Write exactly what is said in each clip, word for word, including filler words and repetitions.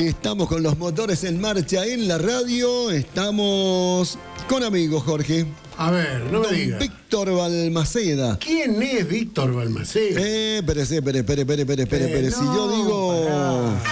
Estamos con los motores en marcha en la radio. Estamos con amigos, Jorge. A ver, no me Don digas. Víctor Balmaceda. ¿Quién es Víctor Balmaceda? Eh, espérese, espere, espere, espere, espere, espere, espere. Eh, Si no, yo digo... pará.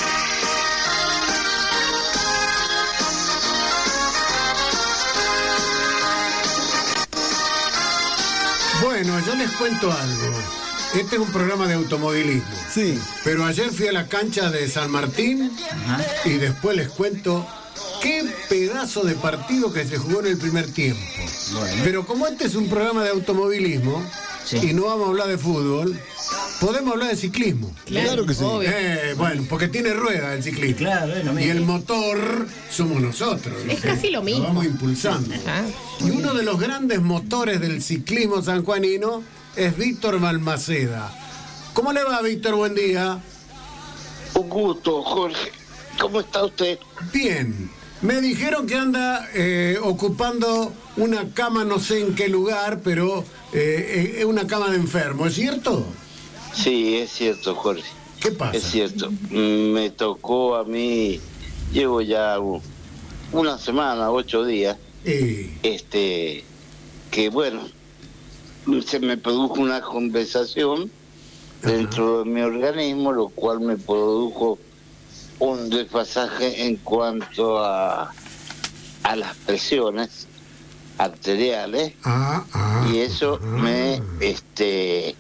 Bueno, yo les cuento algo. Este es un programa de automovilismo. Sí. Pero ayer fui a la cancha de San Martín. Ajá. Y después les cuento qué pedazo de partido que se jugó en el primer tiempo. Bueno. Pero como este es un programa de automovilismo, sí, y no vamos a hablar de fútbol, podemos hablar de ciclismo. Claro, claro que sí. Eh, bueno, porque tiene rueda el ciclismo. Claro, es lo mismo. Y el motor somos nosotros. Es casi lo mismo. Lo vamos impulsando. Ajá. Y uno de los grandes motores del ciclismo sanjuanino es Víctor Balmaceda. ¿Cómo le va, Víctor? Buen día. Un gusto, Jorge. ¿Cómo está usted? Bien. Me dijeron que anda eh, ocupando una cama, no sé en qué lugar, pero eh, es una cama de enfermo, ¿es cierto? Sí, es cierto, Jorge. ¿Qué pasa? Es cierto. Me tocó a mí, llevo ya una semana, ocho días, Eh. este, que bueno, se me produjo una compensación dentro de mi organismo, lo cual me produjo un desfasaje en cuanto a, a las presiones arteriales, ah, ah, y eso ah. me este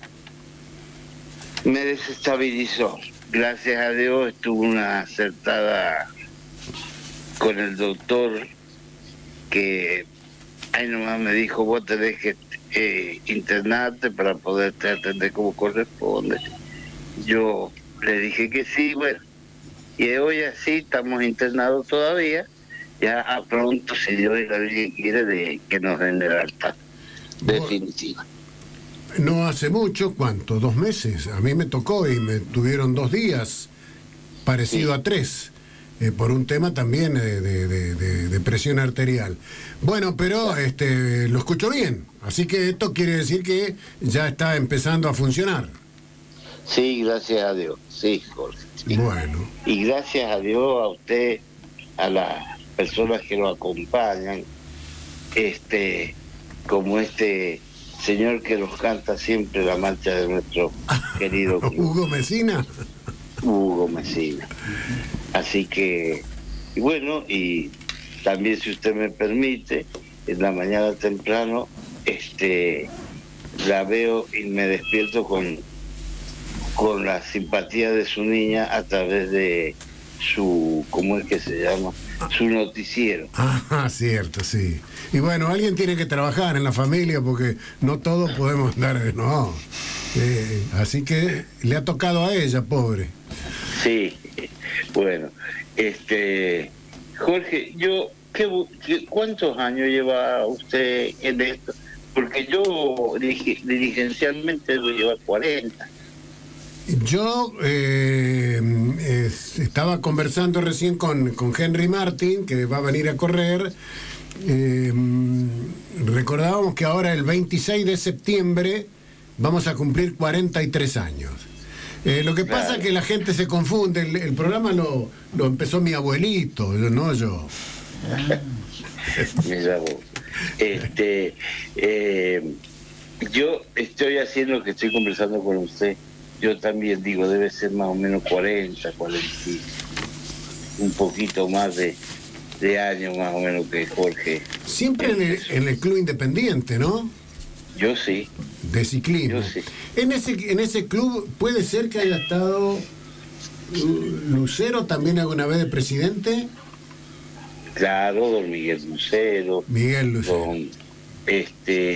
me desestabilizó. Gracias a Dios estuve una acertada con el doctor, que ahí nomás me dijo: vos tenés que eh, internarte para poderte atender como corresponde. Yo le dije que sí, bueno, y hoy así estamos internados todavía. Ya a pronto, si Dios y la Virgen quiere, de que nos den el alta definitiva. No hace mucho, ¿cuánto? ¿Dos meses? A mí me tocó y me tuvieron dos días, parecido sí. a tres, eh, por un tema también de, de, de, de presión arterial. Bueno, pero este, lo escucho bien, así que esto quiere decir que ya está empezando a funcionar. Sí, gracias a Dios, sí, Jorge. Sí. Bueno. Y gracias a Dios, a usted, a las personas que lo acompañan, este, como este señor que nos canta siempre la marcha de nuestro querido Hugo Mesina. Hugo Mesina. Así que, y bueno, y también, si usted me permite, en la mañana temprano, este, la veo y me despierto con, con la simpatía de su niña a través de su, ¿cómo es que se llama? Su noticiero. Ah, cierto, sí. Y bueno, alguien tiene que trabajar en la familia porque no todos podemos dar, no. Eh, así que le ha tocado a ella, pobre. Sí, bueno, este, Jorge, yo, ¿qué, qué, ¿cuántos años lleva usted en esto? Porque yo dirigencialmente debo llevar cuarenta. Yo eh, eh, estaba conversando recién con, con Henry Martin, que va a venir a correr. Eh, recordábamos que ahora el veintiséis de septiembre vamos a cumplir cuarenta y tres años. Eh, lo que claro. pasa es que la gente se confunde. El, el programa lo, lo empezó mi abuelito, no yo. Mira vos. Este, eh, yo estoy haciendo que estoy conversando con usted. Yo también digo, debe ser más o menos cuarenta, cuarenta, un poquito más de, de años más o menos que Jorge. Siempre en el, en el Club Independiente, ¿no? Yo sí. De ciclismo. Yo sí. En ese, en ese club puede ser que haya estado Lucero también alguna vez de presidente. Claro, don Miguel Lucero. Miguel Lucero. Don, este...